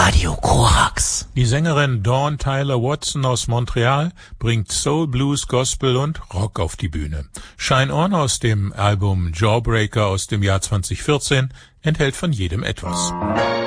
Radio Korax. Die Sängerin Dawn Tyler Watson aus Montreal bringt Soul, Blues, Gospel und Rock auf die Bühne. Shine On aus dem Album Jawbreaker aus dem Jahr 2014 enthält von jedem etwas.